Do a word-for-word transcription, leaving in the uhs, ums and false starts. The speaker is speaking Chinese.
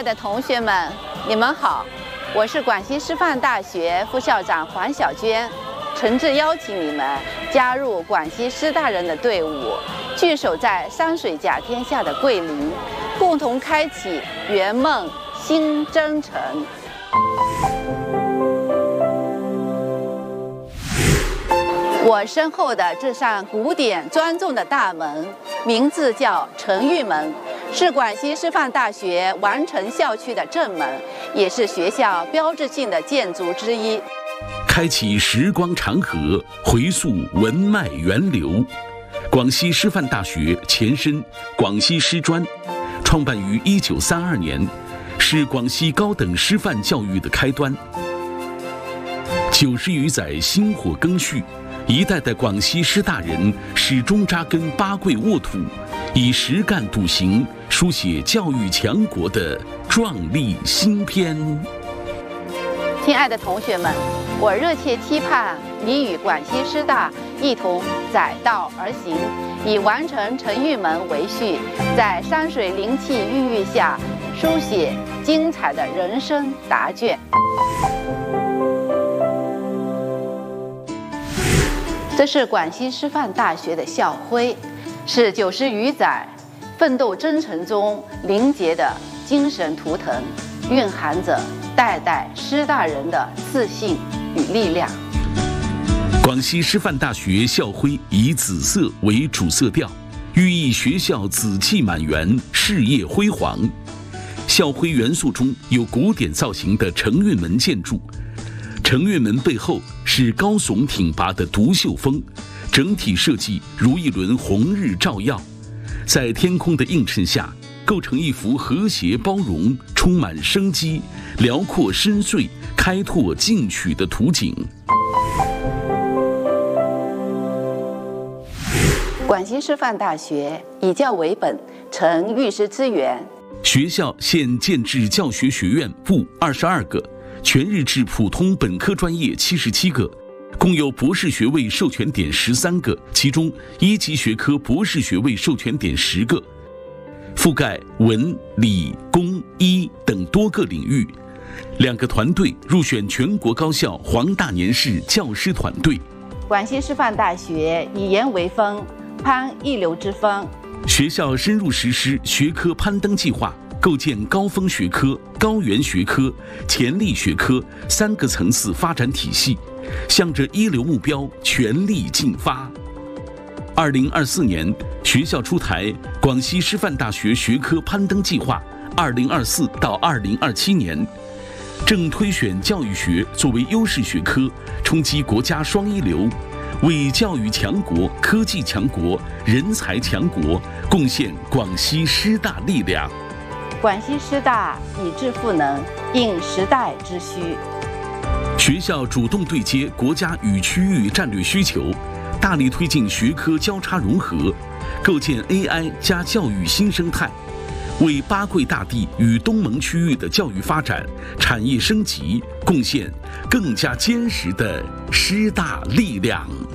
的同学们，你们好，我是广西师范大学副校长黄小娟，诚挚邀请你们加入广西师大人的队伍，聚首在山水甲天下的桂林，共同开启圆梦新征程。我身后的这扇古典庄重的大门，名字叫成玉门，是广西师范大学完成校区的正门，也是学校标志性的建筑之一。 开启时光长河，回溯文脉源流。广西师范大学前身广西师专，创办于一九三二年，是广西高等师范教育的开端。九十余载薪火耕耘，一代代广西师大人始终扎根八桂沃土，以实干笃行，书写教育强国的壮丽新篇。 亲爱的同学们，我热切期盼你与广西师大一同载道而行，以完成成玉门为序，在山水灵气孕育下，书写精彩的人生答卷。这是广西师范大学的校徽，是九十余载奋斗征程中凝结的精神图腾，蕴含着代代师大人的自信与力量。 广西师范大学校徽以紫色为主色调，寓意学校紫气满园，事业辉煌。校徽元素中有古典造型的承运门建筑，承运门背后是高耸挺拔的独秀峰，整体设计如一轮红日照耀，在天空的映衬下，构成一幅和谐包容、充满生机、辽阔深邃、开拓进取的图景。 广西师范大学以教为本，承育师之源。 学校现建制教学学院部二十二个，全日制普通本科专业七十七个，共有博士学位授权点十三个，其中一级学科博士学位授权点十个，覆盖文、理、工、医等多个领域。两个团队入选全国高校黄大年市教师团队。 广西师范大学以研为风，攀一流之风。 学校深入实施学科攀登计划，构建高峰学科、高原学科、潜力学科三个层次发展体系，向着一流目标全力进发。二零二四年，学校出台广西师范大学学科攀登计划，二零二四到二零二七年，正推选教育学作为优势学科，冲击国家双一流，为教育强国、科技强国、人才强国贡献广西师大力量。 广西师大以智赋能，应时代之需。 学校主动对接国家与区域战略需求，大力推进学科交叉融合，构建 A I 加教育新生态，为八桂大地与东盟区域的教育发展、产业升级贡献更加坚实的师大力量。